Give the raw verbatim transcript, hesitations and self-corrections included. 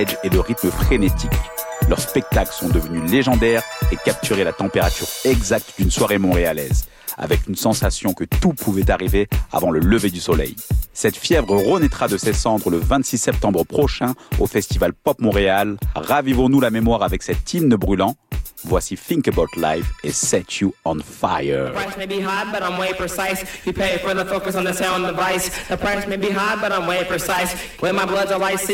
et le rythme frénétique. Leurs spectacles sont devenus légendaires et capturaient la température exacte d'une soirée montréalaise, avec une sensation que tout pouvait arriver avant le lever du soleil. Cette fièvre renaîtra de ses cendres le vingt-six septembre prochain au Festival Pop Montréal. Ravivons-nous la mémoire avec cet hymne brûlant. Voici Think About Life et Set You on Fire. The price may be high, but I'm way precise. You pay for the focus on the sound device. The price may be high, but I'm way precise. When my blood's a light,